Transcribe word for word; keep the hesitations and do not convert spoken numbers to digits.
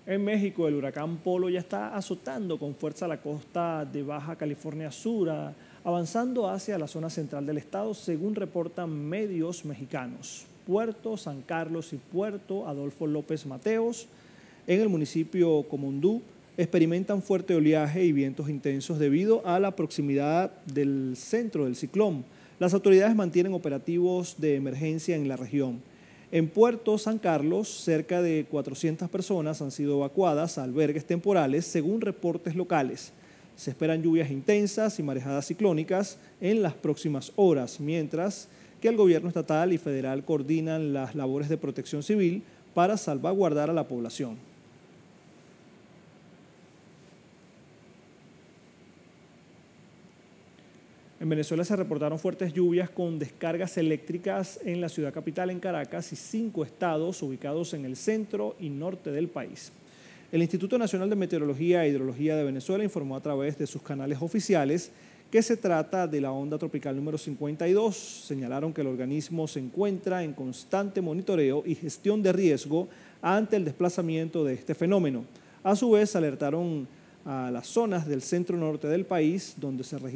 En México, el huracán Polo ya está azotando con fuerza la costa de Baja California Sur, a- avanzando hacia la zona central del estado, según reportan medios mexicanos. Puerto San Carlos y Puerto Adolfo López Mateos, en el municipio Comondú, experimentan fuerte oleaje y vientos intensos debido a la proximidad del centro del ciclón. Las autoridades mantienen operativos de emergencia en la región. En Puerto San Carlos, cerca de cuatrocientas personas han sido evacuadas a albergues temporales, según reportes locales. Se esperan lluvias intensas y marejadas ciclónicas en las próximas horas, mientras que el gobierno estatal y federal coordinan las labores de protección civil para salvaguardar a la población. En Venezuela se reportaron fuertes lluvias con descargas eléctricas en la ciudad capital, en Caracas, y cinco estados ubicados en el centro y norte del país. El Instituto Nacional de Meteorología e Hidrología de Venezuela informó a través de sus canales oficiales que se trata de la onda tropical número cincuenta y dos. Señalaron que el organismo se encuentra en constante monitoreo y gestión de riesgo ante el desplazamiento de este fenómeno. A su vez, alertaron a las zonas del centro norte del país, donde se registró